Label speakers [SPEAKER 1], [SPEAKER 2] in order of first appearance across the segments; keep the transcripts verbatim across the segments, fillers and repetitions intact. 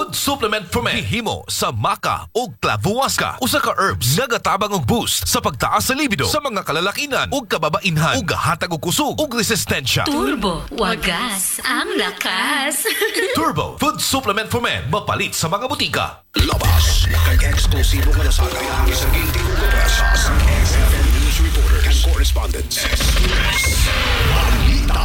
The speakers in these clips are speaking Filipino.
[SPEAKER 1] Food supplement for men himo sa maca o clavuasca. Usa ka herbs nga gatabang og boost sa pagtaas sa libido sa mga kalalakinan ug kababainhan ug gahatag og kusog ug resistensya.
[SPEAKER 2] Turbo, wagas ang lakas.
[SPEAKER 1] Turbo Food supplement for men mapalit sa mga butika.
[SPEAKER 3] Labas, kag-eksklusibo nga nasagay ang isang ginti ug oras sa X F M News Reporters and Correspondents. Express Balita.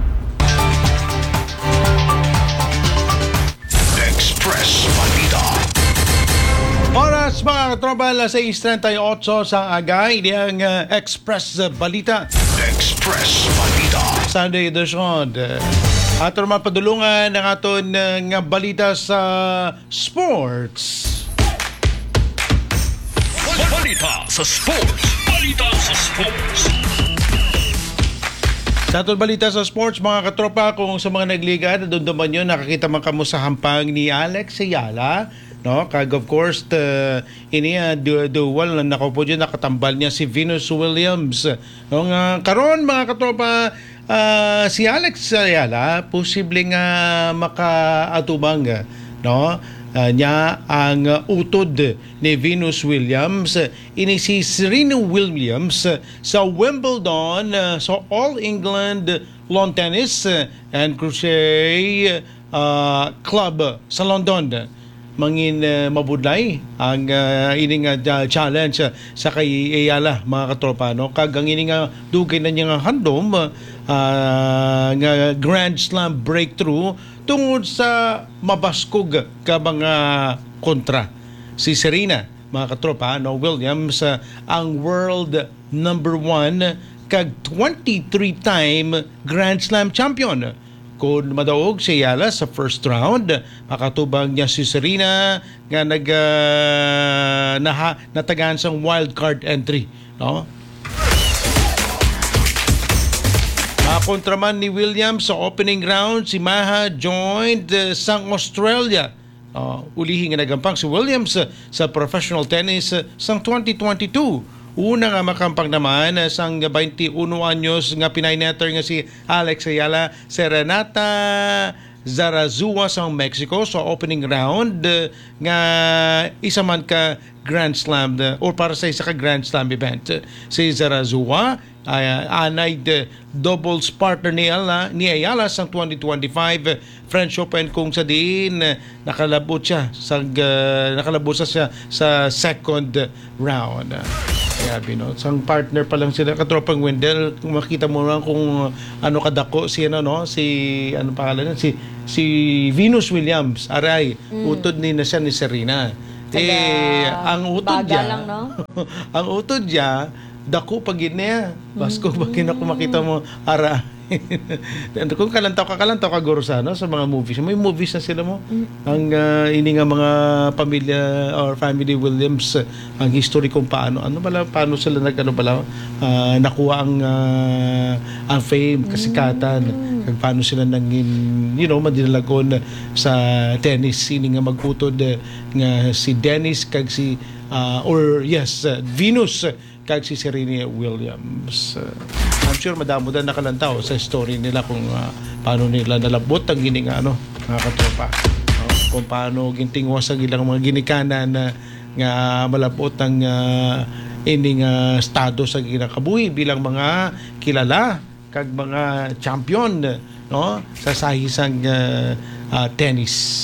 [SPEAKER 3] Express Balita.
[SPEAKER 4] Oras mga katropa, alas sais trenta y ocho sa agay. Ini ang uh, Express Balita.
[SPEAKER 3] Express Balita.
[SPEAKER 4] Sunday edition. Ato naman padulungan ng aton uh, nga balita sa sports.
[SPEAKER 3] Balita sa sports. Balita sa sports.
[SPEAKER 4] Sa aton balita sa sports, mga katropa, kung sa mga nagliga, doon naman yun, nakakita man kamo sa hampang ni Alex Ayala. No, kag of course uh, ini uh, dual na nako po dyan, nakatambal niya si Venus Williams. No, nga karon mga katropa, uh, si Alex Ayala posibleng uh, makaatubang no uh, niya ang uh, utod ni Venus Williams. Ini si Serena Williams uh, sa Wimbledon, uh, sa All England Lawn Tennis uh, and Crochet uh, Club sa London. Mangin uh, mabudlay ang uh, ining uh, challenge uh, sa kay Ayala mga katropa, no? Kag ang ining uh, dugay na niya nga handom uh, nga Grand Slam breakthrough tungod sa mabaskog ka mga kontra. Si Serena mga katropa, no, Williams uh, ang world number one kag twenty-three time Grand Slam champion. Kung madaog si Ayala sa first round, makatubang niya si Serena nga nag uh, naha, natagaan sang wild card entry, no? Makontra man ni Williams sa opening round, si Maha joined uh, sang Australia. Uh, ulihin nga nagampang si Williams uh, sa professional tennis uh, sang twenty twenty-two. Una nga makampang naman uh, sang twenty-one anyos nga Pinay netter nga si Alex Ayala sa Renata Zarazua sa Mexico sa opening round uh, nga isa man ka Grand Slam uh, or para sa isa ka Grand Slam event. Uh, si Zarazua uh, anay uh, doubles partner ni Ayala, ni Ayala sa twenty twenty-five uh, French Open kung sa din uh, nakalabot siya sa uh, nakalabot siya sa second round. Uh, Grabe, no? Sang partner pa lang sila, katropang Wendell. Kung makita mo lang kung uh, ano kadako si ano, no? Si ano pangalan si si Venus Williams, aray, mm. utod ni na siya ni Serena.
[SPEAKER 5] Taga,
[SPEAKER 4] eh ang utod niya,
[SPEAKER 5] lang, no?
[SPEAKER 4] ang utod niya dako pag niya. Basko mm. pag ako makita mo ara. Kung kalantaw ka kalantaw ka guro sa ano, sa mga movies. May movies na sila mo. Mm. Ang uh, ini nga mga pamilya or family Williams, uh, ang history kung paano ano bala paano sila nagano bala uh, nakuha ang uh, ang fame, kasikatan, mm. kag paano sila nangin you know madinalagon sa tennis ini nga magputod uh, nga si Dennis kag si uh, or yes uh, Venus uh, kag si Serena Williams. Uh, I'm sure madamo na nakalantaw sa story nila kung uh, paano nila nalabot ang gining ano, mga katropa. Uh, kung paano gintingwas ang ilang mga ginikanan na nga malabot ang uh, ining uh, estado sa ginakabuhi bilang mga kilala kag mga champion, no, sa sahisang uh, uh, tennis.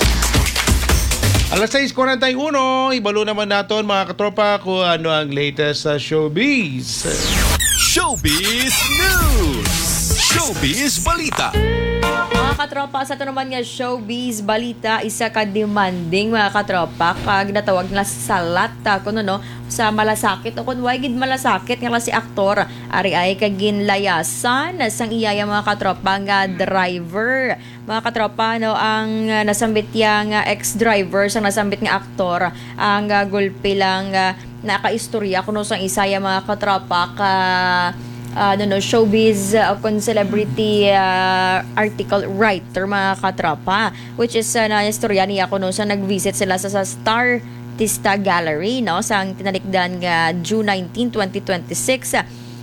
[SPEAKER 4] Alas sais kuwarenta y uno, ibalo naman natin mga katropa kung ano ang latest sa showbiz.
[SPEAKER 1] Showbiz News! Showbiz Balita!
[SPEAKER 5] Mga katropa, sa ito naman nga showbiz balita, isa ka demanding mga katropa, kag natawag nila sa lata kung ano, sa malasakit o kung wagid malasakit nga si aktor ari ay kagin layasan sang iyaya mga katropa nga driver. Mga katropa, no, ang uh, nasambit yang uh, ex-driver sang nasambit nga aktor ang uh, gulpi lang uh, nakaistorya kuno sang isaya mga katropa ka uh, no, no, showbiz uh, kung celebrity uh, article writer mga katropa, which is uh, na istorya niya kuno sa nag-visit sila sa, sa Star Tista Gallery, no, sang tinalikdan nga June nineteenth, twenty twenty-six.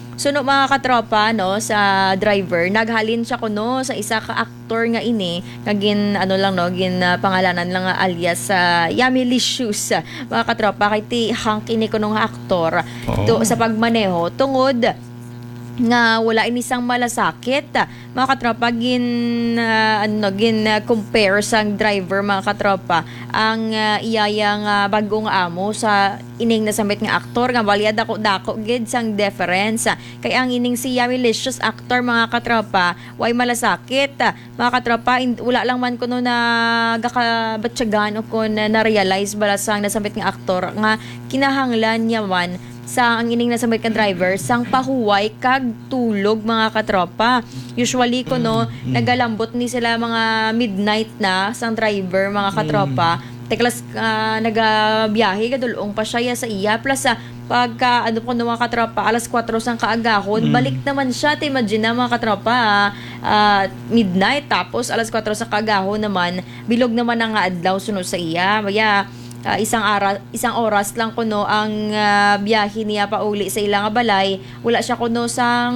[SPEAKER 5] suno mga katropa no sa driver naghalin siya kuno sa isa ka aktor nga ini kagin ano lang no gin uh, pangalanan lang nga alias sa uh, Yummy Licious mga katropa kay ti Hank ini kuno nga aktor
[SPEAKER 4] Oo.
[SPEAKER 5] to, sa pagmaneho tungod nga wala inisang malasakit mga katropa gin uh, ano gin uh, compare sang driver mga katropa ang uh, iyayang uh, bagong amo sa ining nasambit nga aktor nga balya dako dako gid sang deference kay ang ining si Yummy Licious actor mga katropa way malasakit mga katropa in, wala lang man kuno na gakabatsagan o kun na realize bala sang nasambit nga aktor nga kinahanglan niya man sa ang ining nasambit ka driver sang pahuway kag tulog mga katropa. Usually ko no nagalambot ni sila mga midnight na sang driver mga katropa. Teklas uh, nagabiyahe gadulong pa siya sa iya plus sa pagka ano ko no mga katropa alas kwatro sang kaagahon balik naman siya te imagine na mga katropa uh, midnight tapos alas kwatro sa kaagahon naman bilog naman ang adlaw sunod sa iya. Maya Uh, isang ara, isang oras lang kuno ang uh, biyahe niya pa uli sa ilang balay. Wala siya kuno sang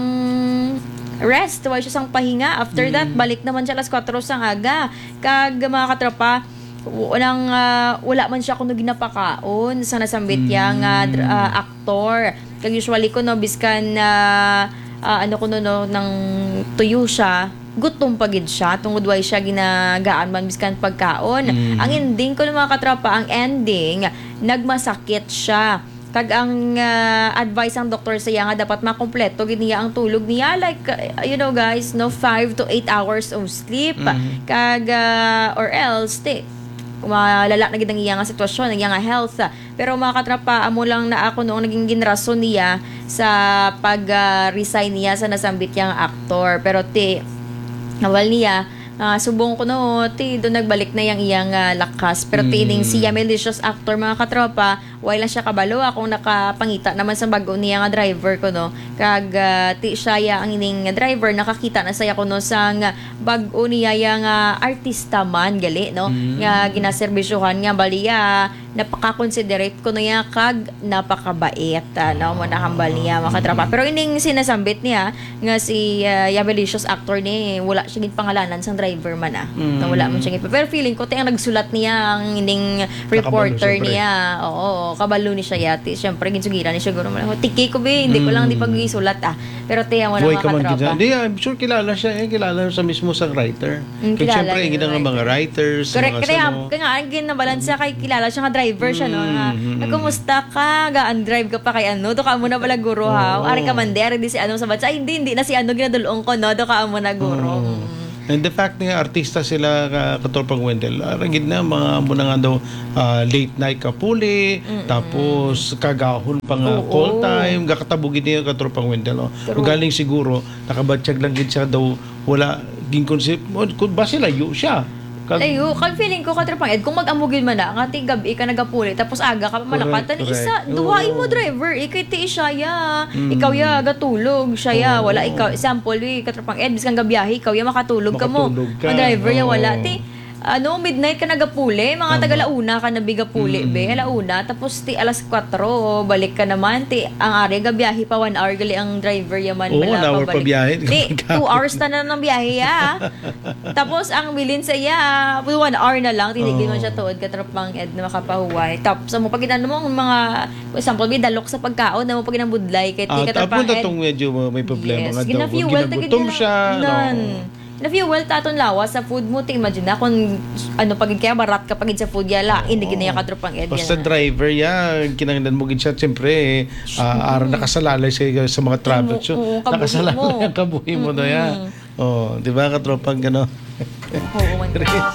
[SPEAKER 5] rest, wala siya sang pahinga. After that, balik naman siya alas kwatro sang aga. Kag mga katropa, walang, uh, wala man siya kuno ginapakaon sa nasambit yang uh, dr- uh, aktor. Kag usually kuno biskan uh, uh, ano kuno no nang tuyo siya gutom pagid siya tungod way siya ginagaan man biskan pagkaon. Mm. Ang ending ko ng mga katropa, ang ending nagmasakit siya. Kag ang uh, advice ang doktor sa iya nga dapat makompleto gid niya ang tulog niya like uh, you know guys no five to eight hours of sleep. Mm. Kag uh, or else te malala na gid ang iya nga sitwasyon, ang iya nga health. Pero mga katrapa, amo lang na ako noong naging ginrason niya sa pag-resign uh, niya sa nasambit yang aktor. Pero ti nawal niya, uh, subong ko no, ti doon nagbalik na yung iyang uh, lakas. Pero ti ining si Yummy Licious actor mga katropa, wala lang siya kabalo akong nakapangita naman sa bago niya nga driver ko no. Kag uh, ti siya ya ang ining driver nakakita na saya ko no sang bago niya yang uh, artista man gali no. Mm. Nga ginaserbisyuhan nga baliya napaka-considerate ko niya kag napakabait uh, no mo nakambal niya mga katropa. Pero ining sinasambit niya nga si uh, Yummy Licious actor ni wala siya gid pangalanan sang driver man ah. Mm. No, wala man siya gid. Pero feeling ko ti ang nagsulat niya ang ining reporter
[SPEAKER 4] Nakabalo,
[SPEAKER 5] niya. Oo, kabalo ni siya yati. Siyempre ginsugira ni siguro mo. Tiki ko be, hindi ko lang di pag-isulat ah. Pero tiyan mo na
[SPEAKER 4] Buhay
[SPEAKER 5] mga
[SPEAKER 4] ka man
[SPEAKER 5] katropa.
[SPEAKER 4] gid. Hindi, I'm sure kilala siya. Eh, kilala sa mismo sa writer.
[SPEAKER 5] Mm,
[SPEAKER 4] Kaya
[SPEAKER 5] kilala
[SPEAKER 4] siyempre,
[SPEAKER 5] niya
[SPEAKER 4] hindi
[SPEAKER 5] yung
[SPEAKER 4] nga mga writers.
[SPEAKER 5] Correct.
[SPEAKER 4] mga
[SPEAKER 5] Kaya,
[SPEAKER 4] sano.
[SPEAKER 5] kaya nga, ang ginabalansa kay kilala siya nga driver siya, no? Na, na kumusta ka? Gaan drive ka pa kay ano? Do ka mo na pala guro, ha?
[SPEAKER 4] Oo.
[SPEAKER 5] Ari ka man, di di si ano sa batsa. Ay, hindi, hindi na si ano ginadulong ko, no? Do ka mo na guro. Mm.
[SPEAKER 4] And the fact nga artista sila ka Katorpang Wendell, aragid na mga muna nga daw uh, late night kapuli, mm-mm. tapos kagahon pa nga
[SPEAKER 5] Oo.
[SPEAKER 4] call time, gakatabugin niya Katorpang Wendell. Oh. Galing siguro nakabatsyag lang gid siya daw wala ging concept kung ba sila yu siya. Kag,
[SPEAKER 5] Layo, kag feeling ko katrapang ed, kung mag-amugil man na, nga ti gabi ka nagapuli, tapos aga ka pa malapatan,
[SPEAKER 4] Correct,
[SPEAKER 5] isa,
[SPEAKER 4] correct.
[SPEAKER 5] duhain mo
[SPEAKER 4] Oo.
[SPEAKER 5] driver, ikay ti siya ya, ikaw ya, gatulog, siya ya,
[SPEAKER 4] Oo.
[SPEAKER 5] wala ikaw, example, eh, katrapang ed, biskan gabiyahe, ikaw ya, makatulog ka mo,
[SPEAKER 4] Makatulog ka.
[SPEAKER 5] ang driver ya, wala,
[SPEAKER 4] Oo.
[SPEAKER 5] ti, ano, midnight ka nagapuli, mga taga-launa ka nabigapuli, be, alauna, tapos ti alas kwatro, balik ka naman, ti, ang ari, gabiyahe pa, one hour, gali ang driver yaman,
[SPEAKER 4] Oo,
[SPEAKER 5] wala
[SPEAKER 4] one hour pa biyahe.
[SPEAKER 5] Ti, two hours na na ng biyahe ya, tapos ang bilin sa iya, one hour na lang, tinigil mo
[SPEAKER 4] Oo.
[SPEAKER 5] siya tuod, katrapang ed na makapahuway. Tapos mo pag inano mo, mga, for example, may dalok sa pagkaon, na mo pag inambudlay, kay ti
[SPEAKER 4] Ah,
[SPEAKER 5] katrapang
[SPEAKER 4] tapos
[SPEAKER 5] ed.
[SPEAKER 4] itong medyo may problema
[SPEAKER 5] Yes,
[SPEAKER 4] nga daw.
[SPEAKER 5] gina-fuel,
[SPEAKER 4] Kung
[SPEAKER 5] tagid
[SPEAKER 4] ginagutom
[SPEAKER 5] gina-
[SPEAKER 4] siya.
[SPEAKER 5] Nan.
[SPEAKER 4] No.
[SPEAKER 5] Na-fuel taton lawas sa food mo, ti imagine na kung ano pagid kaya barat ka pagid sa food yala, hindi ginaya katrapang ed.
[SPEAKER 4] Basta
[SPEAKER 5] yan.
[SPEAKER 4] driver yan, kinanglan mo gid siya, siyempre, uh, araw nakasalalay siya sa mga travel show.
[SPEAKER 5] Oo, kabuhi
[SPEAKER 4] Nakasalalay
[SPEAKER 5] mo.
[SPEAKER 4] ang kabuhi mo na yan. Oh, di ba katropang gano'n?
[SPEAKER 5] Oo, man.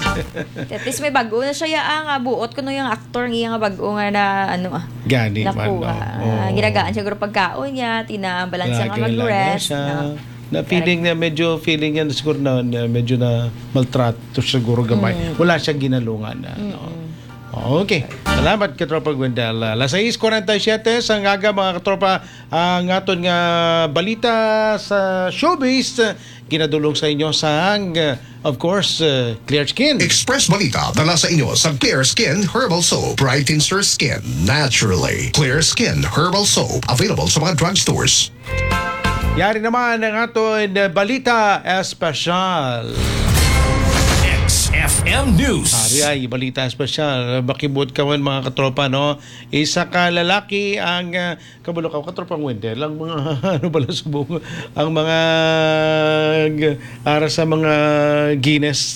[SPEAKER 5] At least may bago na siya ya nga buot ko no yung actor nga nga bago nga na ano ah.
[SPEAKER 4] Gani man.
[SPEAKER 5] Nakuha.
[SPEAKER 4] no?
[SPEAKER 5] Ah,
[SPEAKER 4] Oo.
[SPEAKER 5] ginagaan siya guro pagkaon niya, tinabalansa nga
[SPEAKER 4] Kailangan
[SPEAKER 5] mag-rest.
[SPEAKER 4] siya.
[SPEAKER 5] No?
[SPEAKER 4] Na feeling niya, medyo feeling niya siguro na, na medyo na maltrato siguro gamay.
[SPEAKER 5] Mm.
[SPEAKER 4] Wala siyang ginalungan na. No? Okay. Salamat katropa Gwendal. Alas sais forty-seven sa ngaga mga katropa ang aton nga balita sa showbiz ginadulong sa inyo sa ang uh, of course uh, Clear Skin.
[SPEAKER 3] Express Balita dala sa inyo sa Clear Skin Herbal Soap. Brightens your skin naturally. Clear Skin Herbal Soap. Available sa mga drugstores.
[SPEAKER 4] Yari naman ang aton balita espesyal.
[SPEAKER 1] X F M News.
[SPEAKER 4] Ari ay balita espesyal. Bakibot kawan mga katropa, no? Isa ka lalaki ang uh, kabalo ka katropang Wendell, ang mga ano bala subong ang mga g- ara sa mga Guinness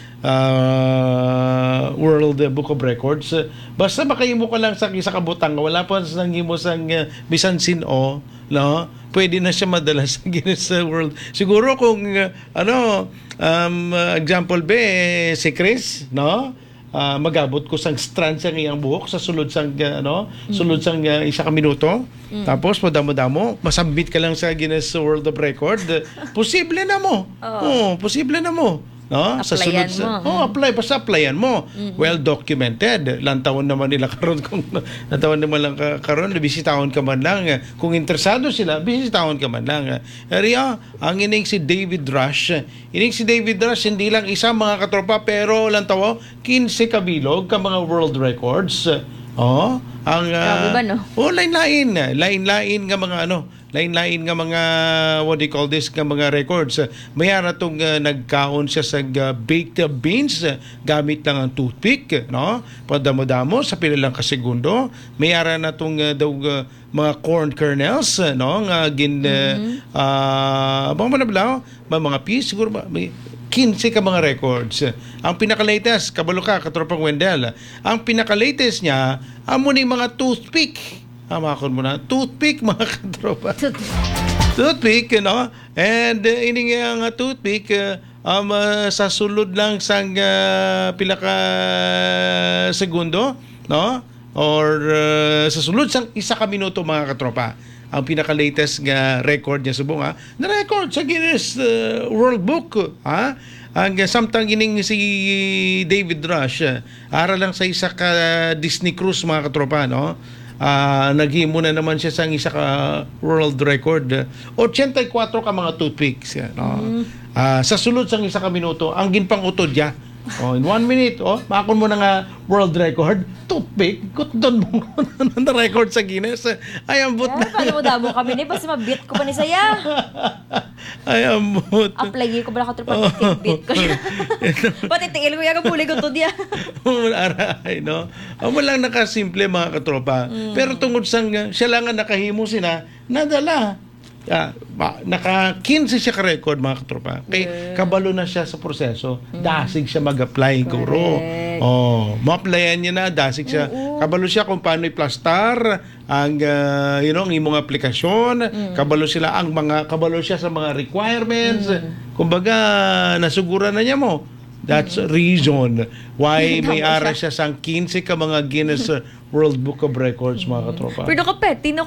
[SPEAKER 4] uh, World Book of Records. Basta makahimo ka lang sa isa ka butang, wala pa sa himo sang uh, bisan sino, no? Pwede na siya madala sa Guinness World. Siguro kung uh, ano um, uh, example be eh, si Chris, no? Uh, magabot ko sang strand sa iyang buhok sa sulod sang uh, ano, sulod sang uh, isa ka minuto. Mm. Tapos madamo-damo, masambit ka lang sa Guinness World of Record. Posible na mo.
[SPEAKER 5] Oo.
[SPEAKER 4] Oh, posible na mo. No? Sa
[SPEAKER 5] Applyan
[SPEAKER 4] sulod sa,
[SPEAKER 5] mo.
[SPEAKER 4] oh, apply pa sa applyan mo. Well documented. Lantawan naman nila karon kung lantawan naman lang ka, karon bisitahon ka man lang. Kung interesado sila, bisitahon ka man lang. Area, ang ining si David Rush. Ining si David Rush hindi lang isa mga katropa pero lantaw quince kabilog ka mga world records. Oh, ang
[SPEAKER 5] Grabe
[SPEAKER 4] uh,
[SPEAKER 5] ba, no?
[SPEAKER 4] oh, lain-lain, lain-lain nga mga ano, lain-lain nga mga what do you call this nga mga records. Mayara tong uh, nagkaon siya sa uh, baked beans uh, gamit lang ang toothpick, no? Padamo-damo sa pila lang ka segundo. Mayara na tong uh, daw uh, mga corn kernels, uh, no? Nga gin uh,
[SPEAKER 5] Mm-hmm.
[SPEAKER 4] uh, bang manablaw, mga piece siguro ba may quince ka mga records. Ang pinaka-latest, kabalo ka, katropang Wendell, ang pinaka-latest niya, amo ni mga toothpick. Amakon mo na, toothpick mga katropa. Toothpick, you know? And uh, ini nga nga toothpick, uh, um, uh, sa sulod lang sang uh, pila ka segundo, no? Or uh, sa sulod sang isa ka minuto mga katropa. Ang pinaka-latest nga record niya subong ha, na record sa Guinness uh, World Book, ha? Ang uh, samtang gining si David Rush, uh, ara lang sa isa ka Disney cruise mga katropa, no? Uh, naghimo na naman siya sa isa ka world record. eighty-four ka mga toothpicks, no? Uh, sa sulod sang isa ka minuto, ang ginpang-utod niya. Oh, in one minute, oh, makon mo na nga world record, toothpick, kutdon mo na record sa Guinness. Ay, ambot
[SPEAKER 5] Yeah,
[SPEAKER 4] na.
[SPEAKER 5] paano mo damo kami ni? Basta mabit ko pa ni saya.
[SPEAKER 4] Ay, ambot.
[SPEAKER 5] Apply ko ba ako trip bit ko siya. Pati tingil ko yung puli ko to diya.
[SPEAKER 4] Aray, no? Amo lang nakasimple mga katropa. Pero tungod sang siya lang ang nakahimo sina, nadala. Ah, ba, naka quince siya ka record mga katropa. Kay kabalo na siya sa proseso. Dasig siya mag-apply guro. Oh, ma-applyan niya na, dasig siya. Kabalo siya kung paano i-plastar ang uh, you know, ang imong aplikasyon. Kabalo sila ang mga kabalo siya sa mga requirements. Kumbaga nasugura na niya mo. That's reason why may ara siya sang quince ka mga Guinness World Book of Records mga katropa.
[SPEAKER 5] Pero kapet, tino